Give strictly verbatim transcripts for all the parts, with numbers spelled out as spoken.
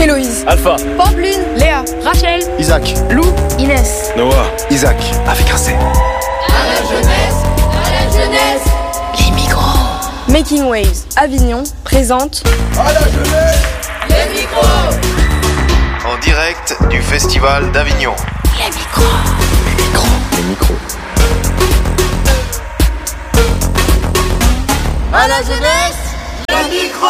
Héloïse, Alpha, Pampelune, Léa, Rachel, Isaac, Lou, Inès, Noah, Isaac, avec un C. À la jeunesse, à la jeunesse, les micros. Making Waves Avignon présente À la jeunesse, les micros. En direct du Festival d'Avignon. les micros. Les micros. les micros. À la jeunesse, les micros.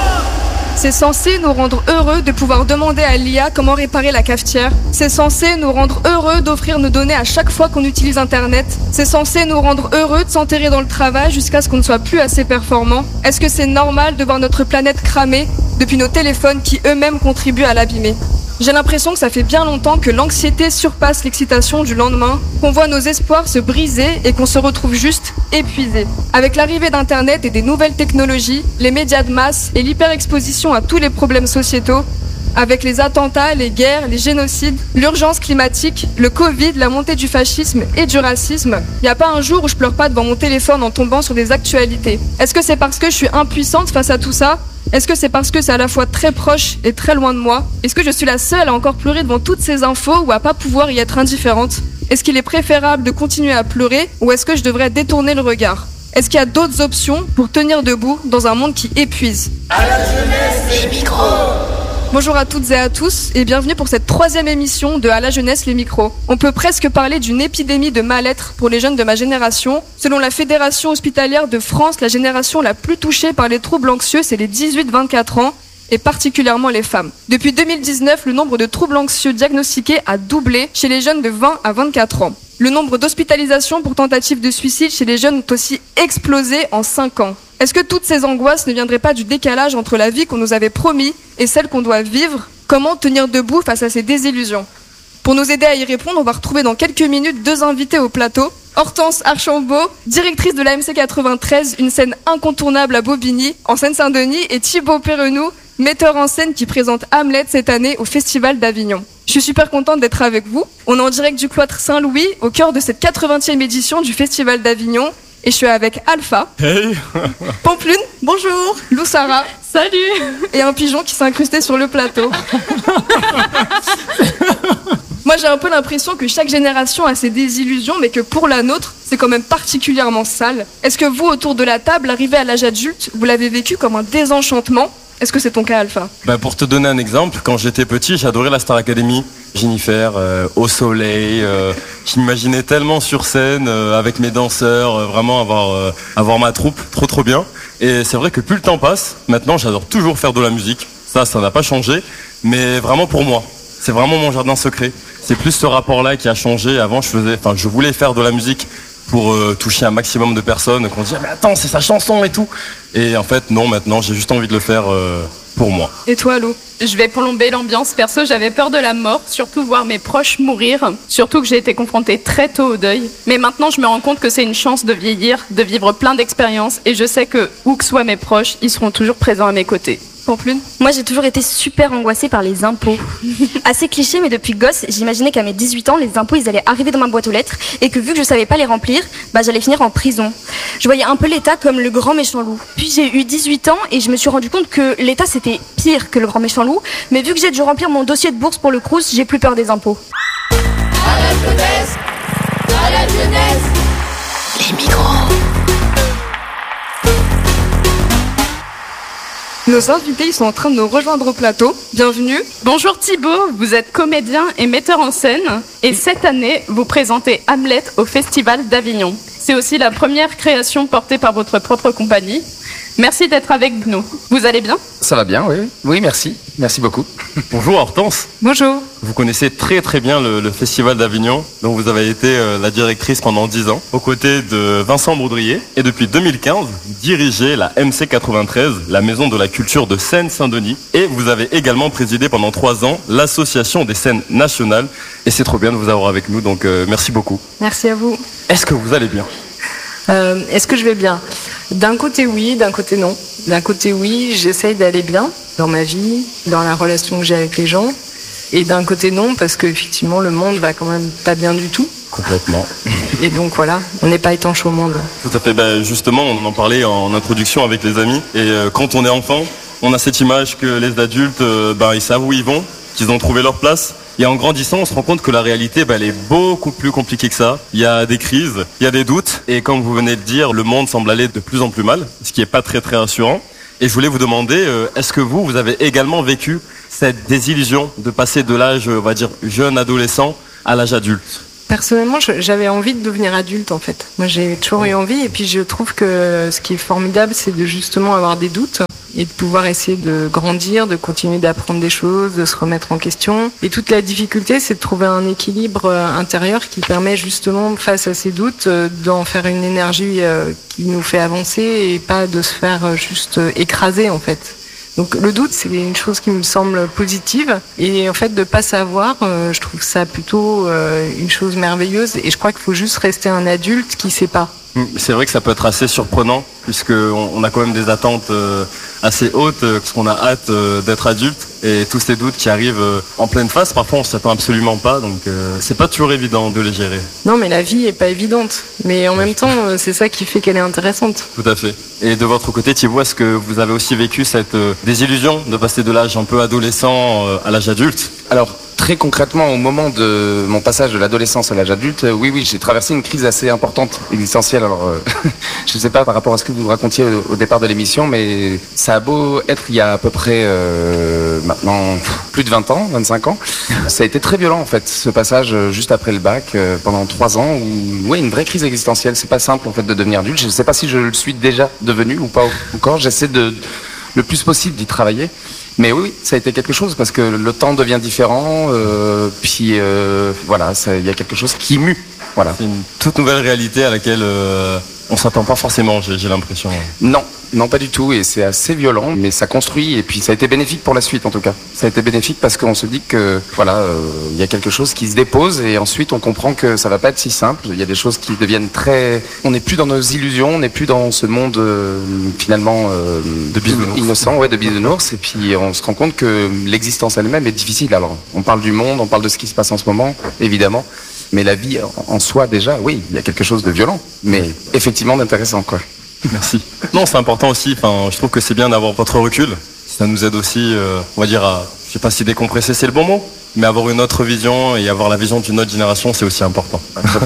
C'est censé nous rendre heureux de pouvoir demander à l'I A comment réparer la cafetière. C'est censé nous rendre heureux d'offrir nos données à chaque fois qu'on utilise Internet. C'est censé nous rendre heureux de s'enterrer dans le travail jusqu'à ce qu'on ne soit plus assez performant. Est-ce que c'est normal de voir notre planète cramer depuis nos téléphones qui eux-mêmes contribuent à l'abîmer ? J'ai l'impression que ça fait bien longtemps que l'anxiété surpasse l'excitation du lendemain, qu'on voit nos espoirs se briser et qu'on se retrouve juste épuisé. Avec l'arrivée d'Internet et des nouvelles technologies, les médias de masse et l'hyperexposition à tous les problèmes sociétaux, avec les attentats, les guerres, les génocides, l'urgence climatique, le Covid, la montée du fascisme et du racisme, il n'y a pas un jour où je pleure pas devant mon téléphone en tombant sur des actualités. Est-ce que c'est parce que je suis impuissante face à tout ça ? Est-ce que c'est parce que c'est à la fois très proche et très loin de moi ? Est-ce que je suis la seule à encore pleurer devant toutes ces infos ou à pas pouvoir y être indifférente ? Est-ce qu'il est préférable de continuer à pleurer ou est-ce que je devrais détourner le regard ? Est-ce qu'il y a d'autres options pour tenir debout dans un monde qui épuise ? À la jeunesse, les micros. Bonjour à toutes et à tous et bienvenue pour cette troisième émission de À la jeunesse les micros. On peut presque parler d'une épidémie de mal-être pour les jeunes de ma génération. Selon la Fédération hospitalière de France, la génération la plus touchée par les troubles anxieux, c'est les dix-huit vingt-quatre ans et particulièrement les femmes. Depuis deux mille dix-neuf, le nombre de troubles anxieux diagnostiqués a doublé chez les jeunes de vingt à vingt-quatre ans. Le nombre d'hospitalisations pour tentatives de suicide chez les jeunes ont aussi explosé en cinq ans. Est-ce que toutes ces angoisses ne viendraient pas du décalage entre la vie qu'on nous avait promis et celle qu'on doit vivre ? Comment tenir debout face à ces désillusions ? Pour nous aider à y répondre, on va retrouver dans quelques minutes deux invités au plateau. Hortense Archambault, directrice de la M C quatre-vingt-treize, une scène incontournable à Bobigny, en Seine-Saint-Denis, et Thibaut Perrenou, metteur en scène qui présente Hamlet cette année au Festival d'Avignon. Je suis super contente d'être avec vous. On est en direct du cloître Saint-Louis, au cœur de cette quatre-vingtième édition du Festival d'Avignon. Et je suis avec Alpha, hey. Pampelune, bonjour, Lou Sarah, salut, et un pigeon qui s'est incrusté sur le plateau. Moi j'ai un peu l'impression que chaque génération a ses désillusions, mais que pour la nôtre, c'est quand même particulièrement sale. Est-ce que vous, autour de la table, arrivé à l'âge adulte, vous l'avez vécu comme un désenchantement ? Est-ce que c'est ton cas, Alpha ? Bah pour te donner un exemple, quand j'étais petit, j'adorais la Star Academy. Jennifer, euh, au soleil, euh, je m'imaginais tellement sur scène euh, avec mes danseurs, euh, vraiment avoir, euh, avoir ma troupe, trop trop bien. Et c'est vrai que plus le temps passe, maintenant j'adore toujours faire de la musique. Ça, ça n'a pas changé, mais vraiment pour moi. C'est vraiment mon jardin secret. C'est plus ce rapport-là qui a changé. Avant, je faisais, enfin, je voulais faire de la musique pour euh, toucher un maximum de personnes, qu'on disait mais attends, c'est sa chanson et tout. Et en fait, non, maintenant, j'ai juste envie de le faire euh, pour moi. Et toi, Lou ? Je vais plomber l'ambiance. Perso, j'avais peur de la mort, surtout voir mes proches mourir, surtout que j'ai été confrontée très tôt au deuil. Mais maintenant, je me rends compte que c'est une chance de vieillir, de vivre plein d'expériences, et je sais que, où que soient mes proches, ils seront toujours présents à mes côtés. Pampelune ? Moi, j'ai toujours été super angoissée par les impôts. Assez cliché, mais depuis gosse, j'imaginais qu'à mes dix-huit ans, les impôts, ils allaient arriver dans ma boîte aux lettres et que vu que je savais pas les remplir, bah, j'allais finir en prison. Je voyais un peu l'État comme le grand méchant loup. Puis j'ai eu dix-huit ans et je me suis rendu compte que l'État, c'était pire que le grand méchant loup. Mais vu que j'ai dû remplir mon dossier de bourse pour le Crous, j'ai plus peur des impôts. À la jeunesse, à la jeunesse, Les micros. Nos invités, ils sont en train de nous rejoindre au plateau. Bienvenue. Bonjour Thibaut, vous êtes comédien et metteur en scène, et cette année, vous présentez Hamlet au Festival d'Avignon. C'est aussi la première création portée par votre propre compagnie. Merci d'être avec nous. Vous allez bien ? Ça va bien, oui. Oui, merci. Merci beaucoup. Bonjour Hortense. Bonjour. Vous connaissez très très bien le, le Festival d'Avignon, dont vous avez été euh, la directrice pendant dix ans, aux côtés de Vincent Boudrier. Et depuis deux mille quinze, vous dirigez la M C quatre-vingt-treize, la Maison de la Culture de Seine-Saint-Denis. Et vous avez également présidé pendant trois ans l'Association des scènes nationales. Et c'est trop bien de vous avoir avec nous, donc euh, merci beaucoup. Merci à vous. Est-ce que vous allez bien ? Euh, est-ce que je vais bien ? D'un côté oui, d'un côté non. D'un côté oui, j'essaye d'aller bien dans ma vie, dans la relation que j'ai avec les gens. Et d'un côté non, parce qu'effectivement le monde va quand même pas bien du tout. Complètement. Et donc voilà, on n'est pas étanche au monde. Tout à fait. Ben, justement, on en parlait en introduction avec les amis. Et euh, quand on est enfant, on a cette image que les adultes, euh, ben, ils savent où ils vont, qu'ils ont trouvé leur place. Et en grandissant, on se rend compte que la réalité, ben, elle est beaucoup plus compliquée que ça. Il y a des crises, il y a des doutes. Et comme vous venez de dire, le monde semble aller de plus en plus mal, ce qui n'est pas très très rassurant. Et je voulais vous demander, euh, est-ce que vous, vous avez également vécu cette désillusion de passer de l'âge, on va dire, jeune adolescent à l'âge adulte ? Personnellement, j'avais envie de devenir adulte, en fait. Moi, j'ai toujours eu envie, et puis je trouve que ce qui est formidable, c'est de justement avoir des doutes et de pouvoir essayer de grandir, de continuer d'apprendre des choses, de se remettre en question. Et toute la difficulté, c'est de trouver un équilibre intérieur qui permet justement, face à ces doutes, d'en faire une énergie qui nous fait avancer et pas de se faire juste écraser, en fait. Donc le doute, c'est une chose qui me semble positive, et en fait de pas savoir, euh, je trouve ça plutôt euh, une chose merveilleuse, et je crois qu'il faut juste rester un adulte qui sait pas. C'est vrai que ça peut être assez surprenant, puisqu'on on a quand même des attentes euh, assez hautes, euh, parce qu'on a hâte euh, d'être adulte, et tous ces doutes qui arrivent euh, en pleine face, parfois on ne s'attend absolument pas, donc euh, c'est pas toujours évident de les gérer. Non, mais la vie est pas évidente, mais en même temps euh, c'est ça qui fait qu'elle est intéressante. Tout à fait. Et de votre côté, Thibaut, est-ce que vous avez aussi vécu cette euh, désillusion de passer de l'âge un peu adolescent euh, à l'âge adulte ? Alors, très concrètement, au moment de mon passage de l'adolescence à l'âge adulte, euh, oui, oui, j'ai traversé une crise assez importante, existentielle. Alors, euh, je ne sais pas par rapport à ce que vous racontiez au, au départ de l'émission, mais ça a beau être il y a à peu près euh, maintenant plus de vingt ans, vingt-cinq ans. Ça a été très violent, en fait, ce passage euh, juste après le bac, euh, pendant trois ans, où, ouais, une vraie crise existentielle. C'est pas simple, en fait, de devenir adulte. Je ne sais pas si je le suis déjà devenu ou pas encore. J'essaie de, le plus possible d'y travailler. Mais oui, ça a été quelque chose parce que le temps devient différent, euh, puis euh, voilà, il y a quelque chose qui mue. Voilà. C'est une toute nouvelle réalité à laquelle euh, on s'attend pas forcément, j'ai, j'ai l'impression. Non, non pas du tout, et c'est assez violent, mais ça construit, et puis ça a été bénéfique pour la suite en tout cas. Ça a été bénéfique parce qu'on se dit que voilà, euh, il y a quelque chose qui se dépose, et ensuite on comprend que ça va pas être si simple. Il y a des choses qui deviennent très, on n'est plus dans nos illusions, on n'est plus dans ce monde euh, finalement euh, de bisounours. innocent, ouais, de bisounours, et puis on se rend compte que l'existence elle-même est difficile. Alors, on parle du monde, on parle de ce qui se passe en ce moment, évidemment. Mais la vie en soi, déjà, oui, il y a quelque chose de violent, mais effectivement d'intéressant, quoi. Merci. Non, c'est important aussi, enfin, je trouve que c'est bien d'avoir votre recul. Ça nous aide aussi, euh, on va dire, à, je sais pas si décompresser c'est le bon mot, mais avoir une autre vision et avoir la vision d'une autre génération, c'est aussi important.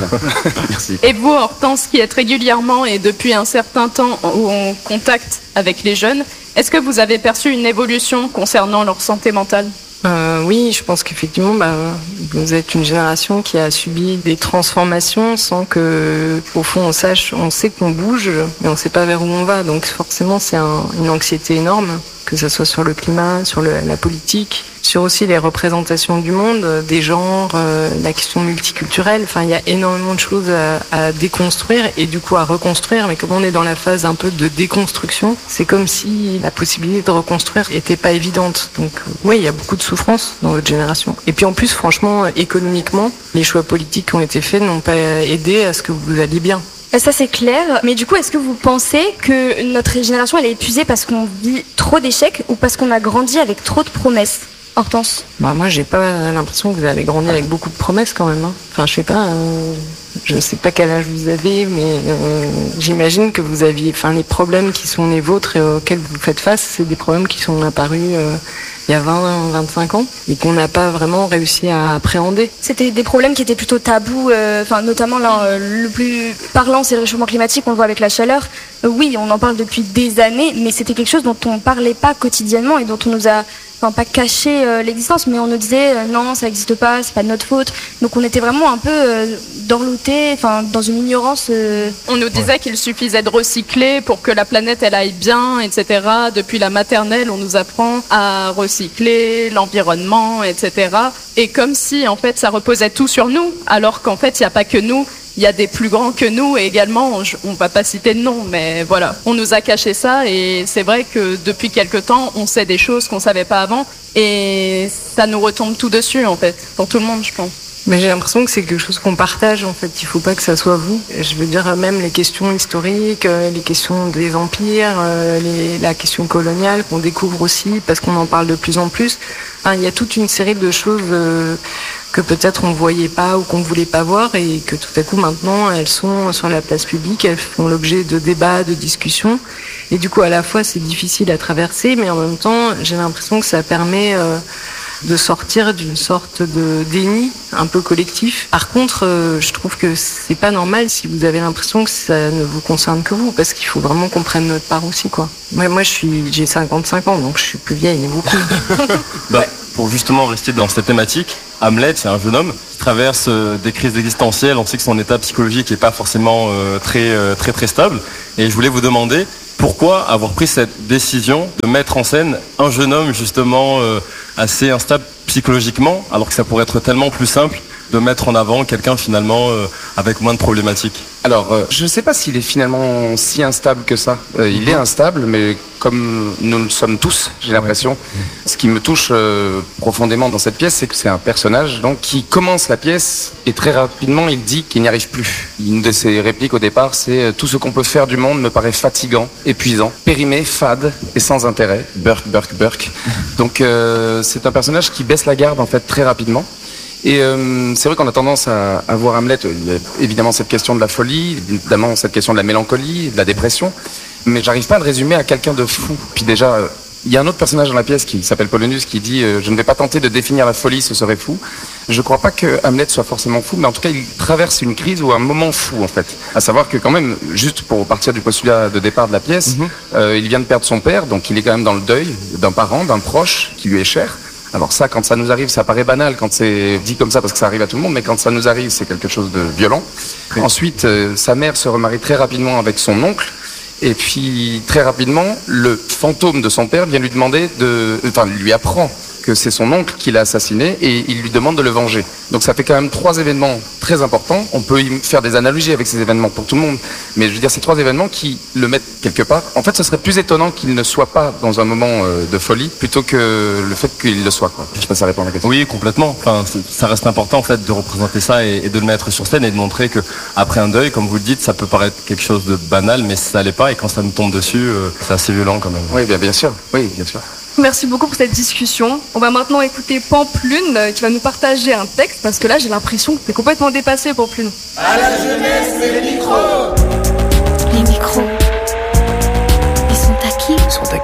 Merci. Et vous, Hortense, qui êtes régulièrement et depuis un certain temps en contact avec les jeunes, est-ce que vous avez perçu une évolution concernant leur santé mentale ? Euh, oui, je pense qu'effectivement, bah, vous êtes une génération qui a subi des transformations sans que, au fond, on sache, on sait qu'on bouge, mais on ne sait pas vers où on va. Donc forcément, c'est un, une anxiété énorme, que ce soit sur le climat, sur le, la politique, sur aussi les représentations du monde, des genres, euh, la question multiculturelle. Enfin, il y a énormément de choses à, à déconstruire et du coup à reconstruire. Mais comme on est dans la phase un peu de déconstruction, c'est comme si la possibilité de reconstruire n'était pas évidente. Donc euh, oui, il y a beaucoup de souffrance dans votre génération. Et puis en plus, franchement, économiquement, les choix politiques qui ont été faits n'ont pas aidé à ce que vous alliez bien. Ça c'est clair, mais du coup est-ce que vous pensez que notre génération elle est épuisée parce qu'on vit trop d'échecs ou parce qu'on a grandi avec trop de promesses ? Hortense ? Bah moi j'ai pas l'impression que vous avez grandi avec beaucoup de promesses quand même. Hein. Enfin je sais pas, euh, je sais pas quel âge vous avez, mais euh, j'imagine que vous aviez, enfin les problèmes qui sont les vôtres et auxquels vous faites face, c'est des problèmes qui sont apparus euh, il y a vingt, vingt-cinq ans et qu'on n'a pas vraiment réussi à appréhender. C'était des problèmes qui étaient plutôt tabous, euh, enfin notamment là, euh, le plus parlant c'est le réchauffement climatique, on le voit avec la chaleur. Euh, oui, on en parle depuis des années, mais c'était quelque chose dont on parlait pas quotidiennement et dont on nous a, enfin pas caché euh, l'existence, mais on nous disait euh, non, ça n'existe pas, c'est pas de notre faute. Donc on était vraiment un peu euh, dorlotés, enfin dans une ignorance. Euh... On nous disait ouais. qu'il suffisait de recycler pour que la planète elle aille bien, et cetera. Depuis la maternelle, on nous apprend à recycler l'environnement, et cetera. Et comme si en fait ça reposait tout sur nous, alors qu'en fait il n'y a pas que nous. Il y a des plus grands que nous et également, on ne va pas citer de nom, mais voilà, on nous a caché ça et c'est vrai que depuis quelque temps, on sait des choses qu'on ne savait pas avant et ça nous retombe tout dessus en fait, pour tout le monde je pense. Mais j'ai l'impression que c'est quelque chose qu'on partage en fait, il ne faut pas que ça soit vous. Je veux dire même les questions historiques, les questions des empires, les, la question coloniale qu'on découvre aussi parce qu'on en parle de plus en plus. Enfin, il y a toute une série de choses... Euh, que peut-être on voyait pas ou qu'on voulait pas voir et que tout à coup maintenant elles sont sur la place publique, elles font l'objet de débats, de discussions et du coup à la fois c'est difficile à traverser mais en même temps j'ai l'impression que ça permet euh, de sortir d'une sorte de déni un peu collectif. Par contre, euh, je trouve que c'est pas normal si vous avez l'impression que ça ne vous concerne que vous, parce qu'il faut vraiment qu'on prenne notre part aussi, quoi. Moi, moi je suis, j'ai cinquante-cinq ans, donc je suis plus vieille, mais beaucoup. bah, pour justement rester dans cette thématique, Hamlet, c'est un jeune homme qui traverse euh, des crises existentielles. On sait que son état psychologique n'est pas forcément euh, très, euh, très, très stable. Et je voulais vous demander pourquoi avoir pris cette décision de mettre en scène un jeune homme justement euh, assez instable psychologiquement, alors que ça pourrait être tellement plus simple de mettre en avant quelqu'un finalement euh, avec moins de problématiques. Alors, euh, je ne sais pas s'il est finalement si instable que ça. Euh, il est instable, mais comme nous le sommes tous, j'ai l'impression. Ce qui me touche euh, profondément dans cette pièce, c'est que c'est un personnage donc, qui commence la pièce et très rapidement, il dit qu'il n'y arrive plus. Une de ses répliques au départ, c'est « Tout ce qu'on peut faire du monde me paraît fatigant, épuisant, périmé, fade et sans intérêt. Burk, burk, burk. » Donc, euh, c'est un personnage qui baisse la garde en fait très rapidement. Et euh, c'est vrai qu'on a tendance à, à voir Hamlet, il y a évidemment cette question de la folie, évidemment cette question de la mélancolie, de la dépression, mais j'arrive pas à le résumer à quelqu'un de fou. Puis déjà, euh, il y a un autre personnage dans la pièce qui s'appelle Polonius qui dit euh, « Je ne vais pas tenter de définir la folie, ce serait fou ». Je crois pas que Hamlet soit forcément fou, mais en tout cas il traverse une crise ou un moment fou en fait. À savoir que quand même, juste pour partir du postulat de départ de la pièce, mm-hmm. euh, il vient de perdre son père, donc il est quand même dans le deuil d'un parent, d'un proche qui lui est cher. Alors ça, quand ça nous arrive, ça paraît banal quand c'est dit comme ça parce que ça arrive à tout le monde, mais quand ça nous arrive, c'est quelque chose de violent. Oui. Ensuite, euh, sa mère se remarie très rapidement avec son oncle, et puis très rapidement, le fantôme de son père vient lui demander de, enfin, lui apprend que c'est son oncle qui l'a assassiné et il lui demande de le venger. Donc ça fait quand même trois événements très importants. On peut y faire des analogies avec ces événements pour tout le monde, mais je veux dire, ces trois événements qui le mettent quelque part. En fait, ce serait plus étonnant qu'il ne soit pas dans un moment euh, de folie plutôt que le fait qu'il le soit, quoi. Je sais pas si ça répond à la question. Oui, complètement. Enfin, ça reste important en fait de représenter ça et, et de le mettre sur scène et de montrer que après un deuil, comme vous le dites, ça peut paraître quelque chose de banal, mais ça l'est pas. Et quand ça nous tombe dessus, euh, c'est assez violent quand même. Oui, bien, bien sûr. Oui, bien sûr. Merci beaucoup pour cette discussion. On va maintenant écouter Pamplune euh, qui va nous partager un texte parce que là j'ai l'impression que t'es complètement dépassé, Pamplune. À la jeunesse, les micros. Les micros. Ils sont à qui ? Ils sont à qui ?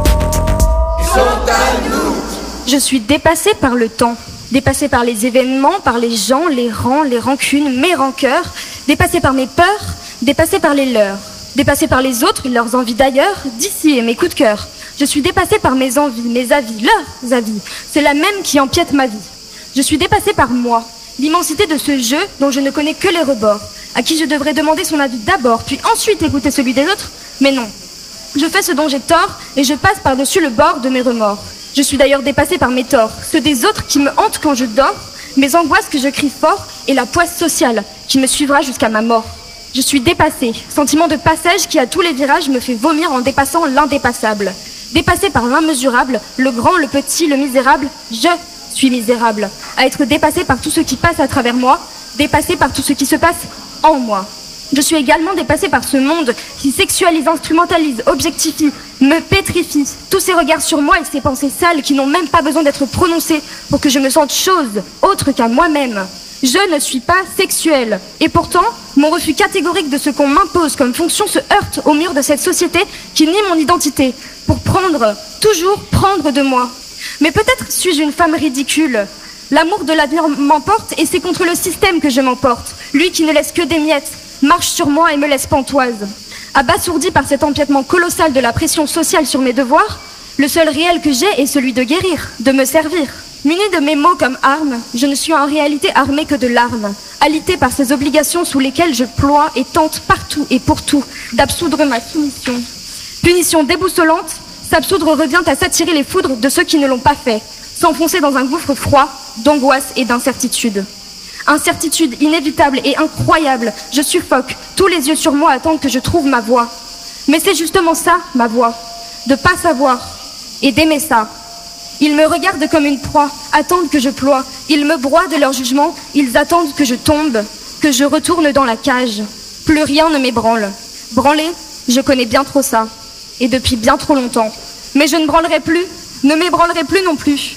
Ils sont à nous. Je suis dépassée par le temps, dépassée par les événements, par les gens, les rangs, les rancunes, mes rancœurs, dépassée par mes peurs, dépassée par les leurs, dépassée par les autres, leurs envies d'ailleurs, d'ici et mes coups de cœur. Je suis dépassée par mes envies, mes avis, leurs avis. C'est la même qui empiète ma vie. Je suis dépassée par moi, l'immensité de ce jeu dont je ne connais que les rebords, à qui je devrais demander son avis d'abord, puis ensuite écouter celui des autres. Mais non, je fais ce dont j'ai tort et je passe par-dessus le bord de mes remords. Je suis d'ailleurs dépassée par mes torts, ceux des autres qui me hantent quand je dors, mes angoisses que je crie fort et la poisse sociale qui me suivra jusqu'à ma mort. Je suis dépassée, sentiment de passage qui à tous les virages me fait vomir en dépassant l'indépassable. Dépassée par l'immesurable, le grand, le petit, le misérable, je suis misérable. À être dépassée par tout ce qui passe à travers moi, dépassée par tout ce qui se passe en moi. Je suis également dépassée par ce monde qui sexualise, instrumentalise, objectifie, me pétrifie. Tous ces regards sur moi et ces pensées sales qui n'ont même pas besoin d'être prononcées pour que je me sente chose autre qu'à moi-même. Je ne suis pas sexuelle. Et pourtant, mon refus catégorique de ce qu'on m'impose comme fonction se heurte au mur de cette société qui nie mon identité pour prendre, toujours prendre de moi. Mais peut-être suis-je une femme ridicule. L'amour de l'avenir m'emporte et c'est contre le système que je m'emporte. Lui qui ne laisse que des miettes, marche sur moi et me laisse pantoise. Abasourdi par cet empiètement colossal de la pression sociale sur mes devoirs, le seul réel que j'ai est celui de guérir, de me servir. Munie de mes mots comme armes, je ne suis en réalité armée que de larmes, alitée par ces obligations sous lesquelles je ploie et tente partout et pour tout d'absoudre ma soumission. Punition déboussolante, s'absoudre revient à s'attirer les foudres de ceux qui ne l'ont pas fait, s'enfoncer dans un gouffre froid, d'angoisse et d'incertitude. Incertitude inévitable et incroyable, je suffoque, tous les yeux sur moi attendent que je trouve ma voie. Mais c'est justement ça, ma voie, de pas savoir et d'aimer ça. Ils me regardent comme une proie, attendent que je ploie. Ils me broient de leur jugement, ils attendent que je tombe, que je retourne dans la cage. Plus rien ne m'ébranle. Branler, je connais bien trop ça, et depuis bien trop longtemps. Mais je ne branlerai plus, ne m'ébranlerai plus non plus.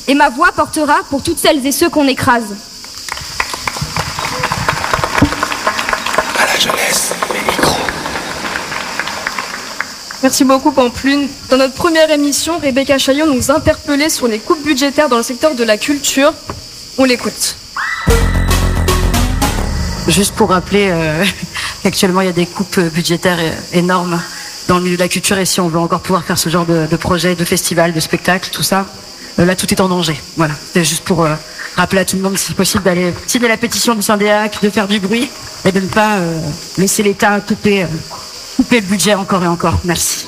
Et ma voix portera pour toutes celles et ceux qu'on écrase. À la jeunesse, les micros. Merci beaucoup Pamplune. Dans notre première émission, Rebecca Chaillot nous interpellait sur les coupes budgétaires dans le secteur de la culture. On l'écoute. Juste pour rappeler euh, qu'actuellement il y a des coupes budgétaires énormes dans le milieu de la culture, et si on veut encore pouvoir faire ce genre de, de projet, de festival, de spectacle, tout ça, euh, là tout est en danger. Voilà, c'est juste pour euh, rappeler à tout le monde, si possible, d'aller signer la pétition du Syndéac, de faire du bruit et de ne pas euh, laisser l'État couper, euh, couper le budget encore et encore. Merci.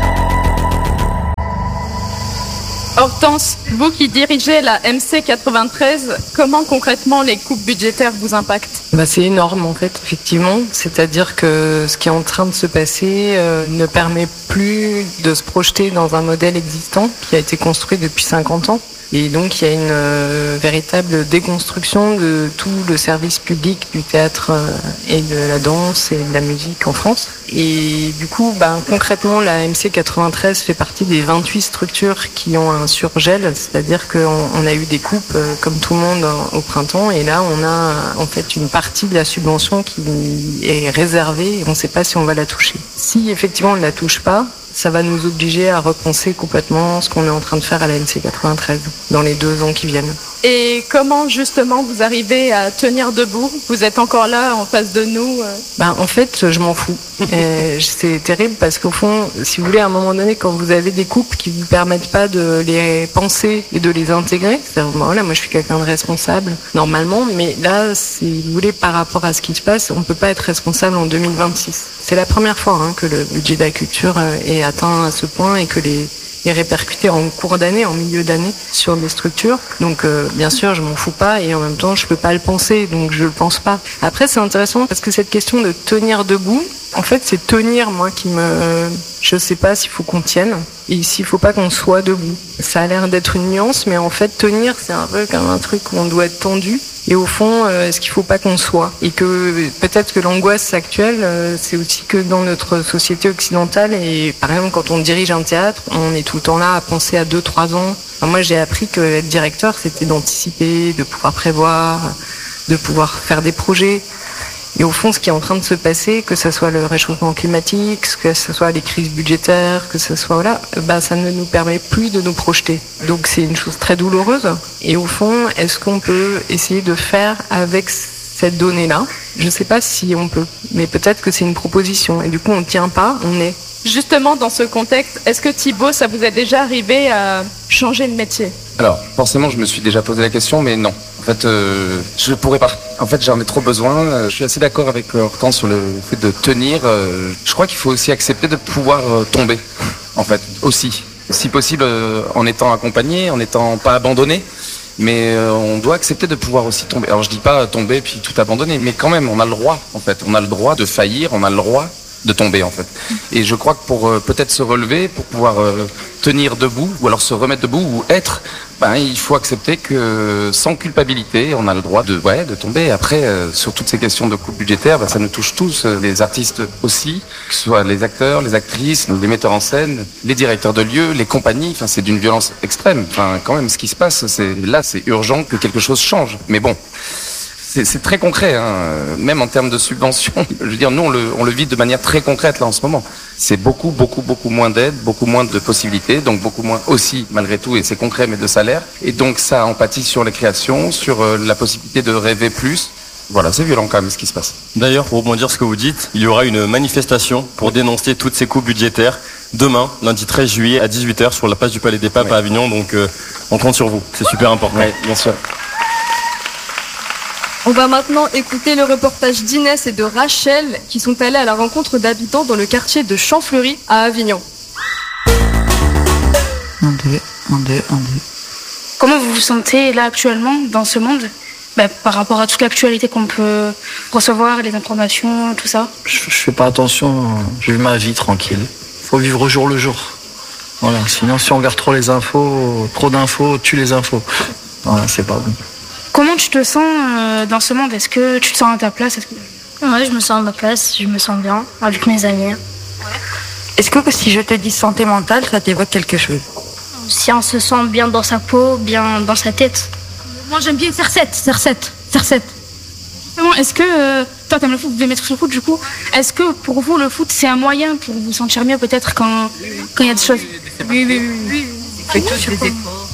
Hortense, vous qui dirigez la M C quatre-vingt-treize, comment concrètement les coupes budgétaires vous impactent ? Bah, c'est énorme en fait, effectivement. C'est-à-dire que ce qui est en train de se passer euh, ne permet plus de se projeter dans un modèle existant qui a été construit depuis cinquante ans. Et donc il y a une euh, véritable déconstruction de tout le service public du théâtre euh, et de la danse et de la musique en France. Et du coup, ben, concrètement, la M C quatre-vingt-treize fait partie des vingt-huit structures qui ont un surgel, c'est-à-dire qu'on on a eu des coupes euh, comme tout le monde euh, au printemps, et là on a en fait une partie de la subvention qui est réservée et on ne sait pas si on va la toucher. Si effectivement on ne la touche pas, ça va nous obliger à repenser complètement ce qu'on est en train de faire à la M C quatre-vingt-treize dans les deux ans qui viennent. Et comment justement vous arrivez à tenir debout ? Vous êtes encore là en face de nous euh... Ben, en fait, je m'en fous. Et c'est terrible parce qu'au fond, si vous voulez, à un moment donné, quand vous avez des coupes qui ne vous permettent pas de les penser et de les intégrer, c'est-à-dire, ben, voilà, moi je suis quelqu'un de responsable normalement, mais là, si vous voulez, par rapport à ce qui se passe, on ne peut pas être responsable en deux mille vingt-six. C'est la première fois hein, que le budget de la culture est atteint à ce point et que les est répercuté en cours d'année, en milieu d'année, sur des structures. Donc euh, bien sûr, je m'en fous pas et en même temps, je peux pas le penser, donc je le pense pas. Après, c'est intéressant parce que cette question de tenir debout, en fait, c'est tenir, moi, qui me... Je sais pas s'il faut qu'on tienne et s'il faut pas qu'on soit debout. Ça a l'air d'être une nuance, mais en fait, tenir, c'est un peu comme un truc où on doit être tendu. Et au fond, euh, est-ce qu'il faut pas qu'on soit ? Et que peut-être que l'angoisse actuelle, euh, c'est aussi que dans notre société occidentale, et par exemple, quand on dirige un théâtre, on est tout le temps là à penser à deux, trois ans. Enfin, moi, j'ai appris que être directeur, c'était d'anticiper, de pouvoir prévoir, de pouvoir faire des projets. Et au fond, ce qui est en train de se passer, que ce soit le réchauffement climatique, que ce soit les crises budgétaires, que ce soit voilà, bah ça ne nous permet plus de nous projeter. Donc c'est une chose très douloureuse. Et au fond, est-ce qu'on peut essayer de faire avec cette donnée-là ? Je ne sais pas si on peut, mais peut-être que c'est une proposition. Et du coup, on ne tient pas, on est. Justement, dans ce contexte, est-ce que Thibaut, ça vous est déjà arrivé à changer de métier ? Alors, forcément, je me suis déjà posé la question, mais non. En fait, euh, je ne pourrais pas. En fait, j'en ai trop besoin. Je suis assez d'accord avec Hortense sur le fait de tenir. Euh, je crois qu'il faut aussi accepter de pouvoir euh, tomber, en fait, aussi. Si possible, euh, en étant accompagné, en n'étant pas abandonné. Mais euh, on doit accepter de pouvoir aussi tomber. Alors, je dis pas tomber puis tout abandonner, mais quand même, on a le droit, en fait. On a le droit de faillir, on a le droit de tomber, en fait. Et je crois que pour euh, peut-être se relever, pour pouvoir euh, tenir debout, ou alors se remettre debout, ou être, ben, il faut accepter que sans culpabilité, on a le droit de, ouais, de tomber. Après, euh, sur toutes ces questions de coupes budgétaires, ben, ça nous touche tous, euh, les artistes aussi, que ce soit les acteurs, les actrices, les metteurs en scène, les directeurs de lieux, les compagnies. Enfin, c'est d'une violence extrême. Enfin, quand même, ce qui se passe, c'est là, c'est urgent que quelque chose change. Mais bon. C'est, c'est très concret, hein. Même en termes de subventions. Je veux dire, nous, on le, on le vit de manière très concrète là en ce moment. C'est beaucoup, beaucoup, beaucoup moins d'aide, beaucoup moins de possibilités, donc beaucoup moins aussi, malgré tout, et c'est concret, mais de salaire. Et donc ça empathie sur les créations, sur euh, la possibilité de rêver plus. Voilà, c'est violent quand même ce qui se passe. D'ailleurs, pour rebondir ce que vous dites, il y aura une manifestation pour dénoncer toutes ces coupes budgétaires demain, lundi treize juillet à dix-huit heures sur la place du Palais des Papes ouais. à Avignon. Donc euh, on compte sur vous, c'est super important. Oui, bien sûr. On va maintenant écouter le reportage d'Inès et de Rachel qui sont allés à la rencontre d'habitants dans le quartier de Champfleury à Avignon. Un, deux, un, deux, un, deux. Comment vous vous sentez là actuellement dans ce monde bah, par rapport à toute l'actualité qu'on peut recevoir, les informations, tout ça? Je, je fais pas attention, je vis ma vie tranquille. Faut vivre au jour le jour. Voilà, sinon si on regarde trop les infos, trop d'infos tue les infos. Voilà, c'est pas bon. Comment tu te sens euh, dans ce monde? Est-ce que tu te sens à ta place? Est-ce que... Ouais, je me sens à ma place, je me sens bien avec mes amis. Ouais. Est-ce que si je te dis santé mentale, ça t'évoque quelque chose? si on se sent bien dans sa peau, bien dans sa tête. Moi j'aime bien faire sept, faire sept, faire sept. Est-ce que, euh, toi t'aimes le foot, vous devez mettre sur le foot du coup, est-ce que pour vous le foot c'est un moyen pour vous sentir mieux peut-être quand quand il y a des choses? Oui, oui, oui. oui. Fait tous des efforts.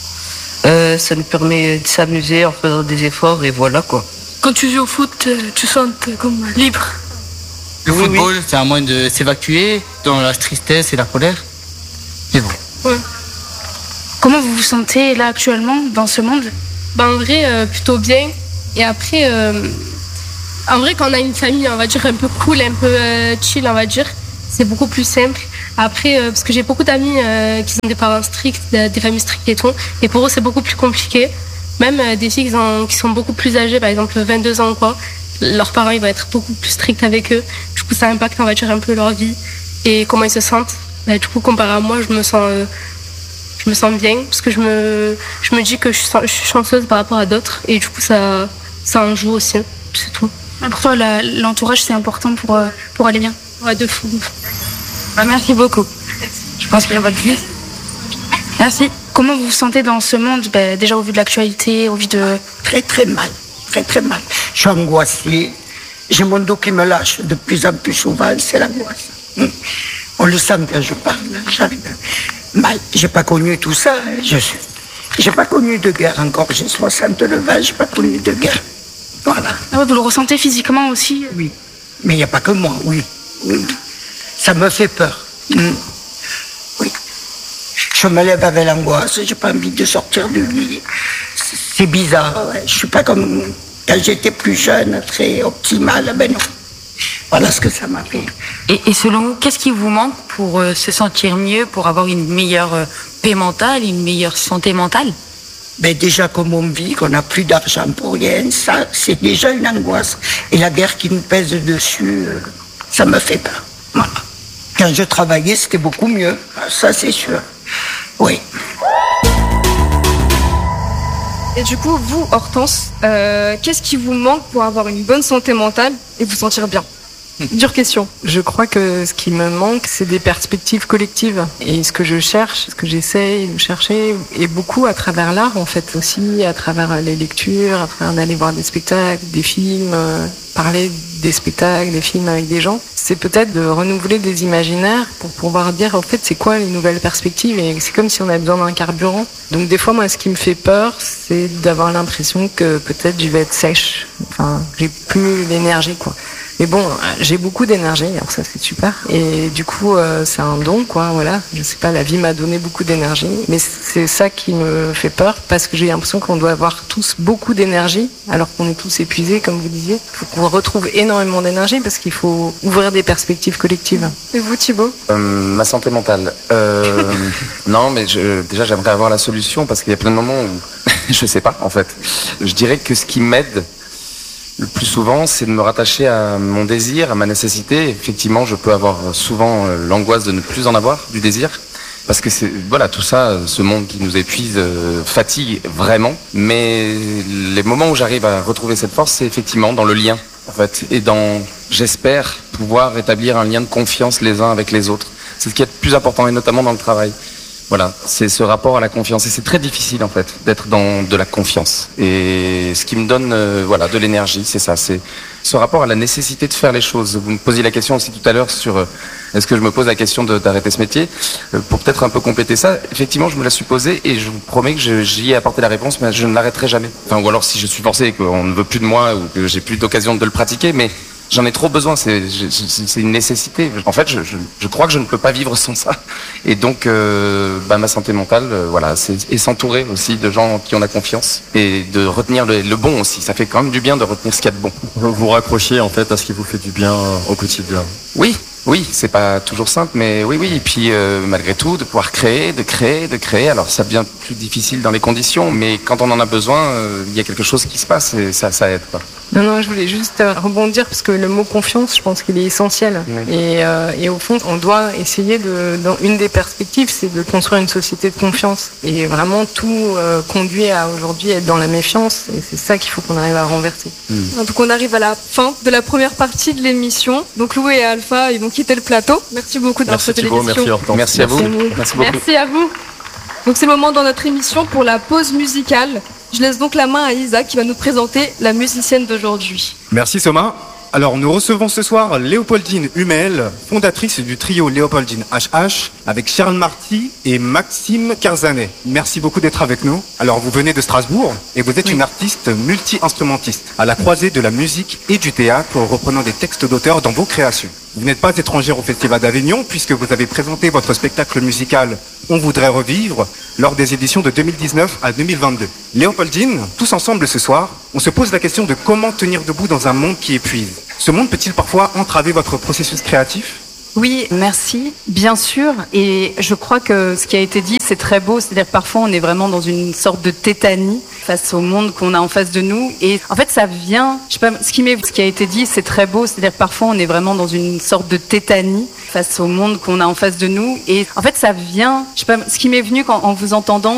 Euh, ça nous permet de s'amuser en faisant des efforts et voilà quoi. Quand tu joues au foot, tu sens comme libre. Le oui, football, oui. C'est un moyen de s'évacuer dans la tristesse et la colère. C'est bon. Ouais. Comment vous vous sentez là actuellement dans ce monde? Ben, en vrai, euh, plutôt bien. Et après, euh, en vrai, quand on a une famille, on va dire, un peu cool, un peu euh, chill, on va dire, c'est beaucoup plus simple. Après, euh, parce que j'ai beaucoup d'amis euh, qui ont des parents stricts, des, des familles strictes et tout, et pour eux, c'est beaucoup plus compliqué. Même euh, des filles qui, ont, qui sont beaucoup plus âgées, par exemple vingt-deux ans ou quoi, leurs parents, ils vont être beaucoup plus stricts avec eux. Du coup, ça impacte, on va dire, un peu leur vie et comment ils se sentent. Bah, du coup, comparé à moi, je me sens... Euh, je me sens bien parce que je me, je me dis que je suis, je suis chanceuse par rapport à d'autres et du coup ça, ça en joue aussi, c'est tout. Pour toi, la, l'entourage c'est important pour, pour aller bien? Ouais, de fou. Bah, merci beaucoup. Je pense qu'il y a pas de plus. Merci. Comment vous vous sentez dans ce monde, bah, déjà au vu de l'actualité, au vu de... Très très mal, très très mal. Je suis angoissée, j'ai mon dos qui me lâche de plus en plus souvent, c'est l'angoisse. On le sent quand je parle, j'arrive. Mal, j'ai pas connu tout ça, je suis. J'ai pas connu de guerre encore, j'ai soixante-neuf ans, j'ai pas connu de guerre. Voilà. Ah ouais, vous le ressentez physiquement aussi? Oui, mais il n'y a pas que moi, oui. oui. Ça me fait peur. Mm. Oui. Je me lève avec l'angoisse, j'ai pas envie de sortir du lit. C'est bizarre, ouais. Je suis pas comme quand j'étais plus jeune, très optimale, ben non. Voilà ce que ça m'a fait. Et, et selon vous, qu'est-ce qui vous manque pour euh, se sentir mieux, pour avoir une meilleure euh, paix mentale, une meilleure santé mentale? Ben déjà, comme on vit, qu'on n'a plus d'argent pour rien, ça, c'est déjà une angoisse. Et la guerre qui nous pèse dessus, euh, ça me fait peur. Voilà. Quand je travaillais, c'était beaucoup mieux. Ça, c'est sûr. Oui. Et du coup, vous, Hortense, euh, qu'est-ce qui vous manque pour avoir une bonne santé mentale et vous sentir bien? Dure question. Je crois que ce qui me manque, c'est des perspectives collectives. Et ce que je cherche, ce que j'essaye de chercher, et beaucoup à travers l'art, en fait, aussi, à travers les lectures, à travers d'aller voir des spectacles, des films, euh, parler des spectacles, des films avec des gens, c'est peut-être de renouveler des imaginaires pour pouvoir dire, en fait, c'est quoi les nouvelles perspectives. Et c'est comme si on avait besoin d'un carburant. Donc des fois, moi, ce qui me fait peur, c'est d'avoir l'impression que peut-être je vais être sèche. Enfin, j'ai plus l'énergie, quoi. Mais bon, j'ai beaucoup d'énergie, alors ça c'est super. Et du coup, euh, c'est un don, quoi, voilà. Je sais pas, la vie m'a donné beaucoup d'énergie. Mais c'est ça qui me fait peur, parce que j'ai l'impression qu'on doit avoir tous beaucoup d'énergie, alors qu'on est tous épuisés, comme vous disiez. Il faut qu'on retrouve énormément d'énergie, parce qu'il faut ouvrir des perspectives collectives. Et vous, Thibaut? euh, Ma santé mentale. Euh, non, mais je, déjà, j'aimerais avoir la solution, parce qu'il y a plein de moments où je sais pas, en fait. Je dirais que ce qui m'aide le plus souvent, c'est de me rattacher à mon désir, à ma nécessité. Effectivement, je peux avoir souvent l'angoisse de ne plus en avoir, du désir. Parce que c'est, voilà, tout ça, ce monde qui nous épuise, euh, fatigue vraiment. Mais les moments où j'arrive à retrouver cette force, c'est effectivement dans le lien, en fait. Et dans, j'espère, pouvoir établir un lien de confiance les uns avec les autres. C'est ce qui est le plus important, et notamment dans le travail. Voilà, c'est ce rapport à la confiance. Et c'est très difficile, en fait, d'être dans de la confiance. Et ce qui me donne euh, voilà, de l'énergie, c'est ça. C'est ce rapport à la nécessité de faire les choses. Vous me posiez la question aussi tout à l'heure sur euh, est-ce que je me pose la question de, d'arrêter ce métier. euh, Pour peut-être un peu compléter ça, effectivement, je me la suis posée et je vous promets que je, j'y ai apporté la réponse, mais je ne l'arrêterai jamais. Enfin, ou alors si je suis forcé et qu'on ne veut plus de moi ou que j'ai plus d'occasion de le pratiquer, mais j'en ai trop besoin, c'est, c'est une nécessité. En fait, je, je, je crois que je ne peux pas vivre sans ça. Et donc, euh, bah, ma santé mentale, euh, voilà, c'est et s'entourer aussi de gens qui ont la confiance et de retenir le, le bon aussi. Ça fait quand même du bien de retenir ce qu'il y a de bon. Vous raccrochez en fait à ce qui vous fait du bien au quotidien. Oui. Oui, c'est pas toujours simple, mais oui, oui. Et puis, euh, malgré tout, de pouvoir créer, de créer, de créer. Alors, ça devient plus difficile dans les conditions, mais quand on en a besoin, euh, il y a quelque chose qui se passe et ça, ça aide, quoi. Non, non, je voulais juste rebondir parce que le mot confiance, je pense qu'il est essentiel. Oui. Et, euh, et au fond, on doit essayer de, dans une des perspectives, c'est de construire une société de confiance. Et vraiment, tout euh, conduit à aujourd'hui être dans la méfiance. Et c'est ça qu'il faut qu'on arrive à renverser. Mmh. Donc, on arrive à la fin de la première partie de l'émission. Donc, Lou et Alpha, ils vont quitter le plateau. Merci beaucoup d'avoir fait l'émission. Merci Hortense. Merci à vous. Merci, Merci beaucoup. Merci à vous. Donc c'est le moment dans notre émission pour la pause musicale. Je laisse donc la main à Isa qui va nous présenter la musicienne d'aujourd'hui. Merci Soma. Alors nous recevons ce soir Léopoldine Hummel, fondatrice du trio Léopoldine H H, avec Charles Marty et Maxime Kerzanet. Merci beaucoup d'être avec nous. Alors vous venez de Strasbourg et vous êtes oui. une artiste multi-instrumentiste, à la croisée de la musique et du théâtre, reprenant des textes d'auteurs dans vos créations. Vous n'êtes pas étrangère au Festival d'Avignon puisque vous avez présenté votre spectacle musical On voudrait revivre lors des éditions de deux mille dix-neuf à deux mille vingt-deux. Léopoldine, tous ensemble ce soir, on se pose la question de comment tenir debout dans un monde qui épuise. Ce monde peut-il parfois entraver votre processus créatif ? Oui, merci, bien sûr. Et je crois que ce qui a été dit, c'est très beau. C'est-à-dire que parfois, on est vraiment dans une sorte de tétanie face au monde qu'on a en face de nous. Et en fait, ça vient, je sais pas, ce qui, m'est, ce qui a été dit, c'est très beau. C'est-à-dire que parfois, on est vraiment dans une sorte de tétanie face au monde qu'on a en face de nous. Et en fait, ça vient, je sais pas, ce qui m'est venu quand, en vous entendant,